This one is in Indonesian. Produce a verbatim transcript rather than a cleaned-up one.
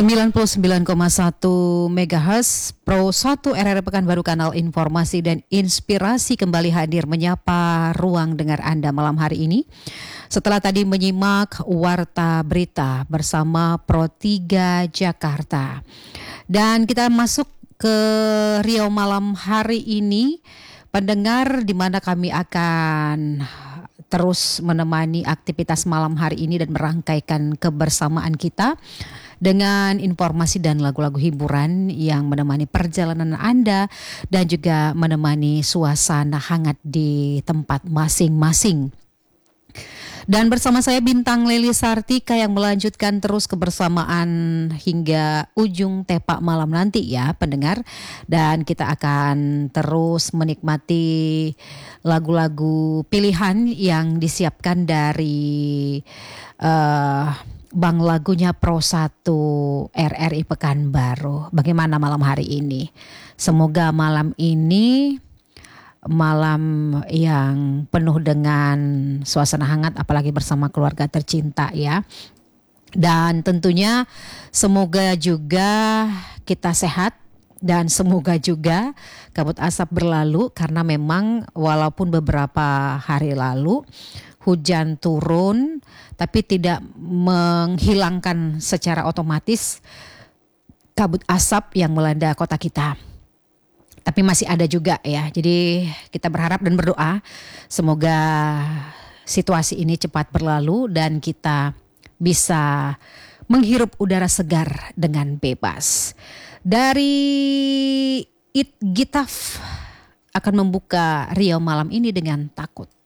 sembilan puluh sembilan koma satu megahertz Pro satu R R Pekanbaru, kanal informasi dan inspirasi, kembali hadir menyapa ruang dengar Anda malam hari ini. Setelah tadi menyimak warta berita bersama Pro tiga Jakarta. Dan kita masuk ke Riau malam hari ini, pendengar, di mana kami akan terus menemani aktivitas malam hari ini dan merangkaikan kebersamaan kita dengan informasi dan lagu-lagu hiburan yang menemani perjalanan Anda dan juga menemani suasana hangat di tempat masing-masing. Dan bersama saya Bintang Leli Sartika yang melanjutkan terus kebersamaan hingga ujung tepak malam nanti ya pendengar. Dan kita akan terus menikmati lagu-lagu pilihan yang disiapkan dari uh, Bang lagunya Pro satu R R I Pekanbaru. Bagaimana malam hari ini? Semoga malam ini malam yang penuh dengan suasana hangat, apalagi bersama keluarga tercinta ya. Dan tentunya semoga juga kita sehat dan semoga juga kabut asap berlalu, karena memang walaupun beberapa hari lalu hujan turun tapi tidak menghilangkan secara otomatis kabut asap yang melanda kota kita. Tapi masih ada juga ya. Jadi kita berharap dan berdoa semoga situasi ini cepat berlalu dan kita bisa menghirup udara segar dengan bebas. Dari It Gitaf akan membuka Riau malam ini dengan Takut.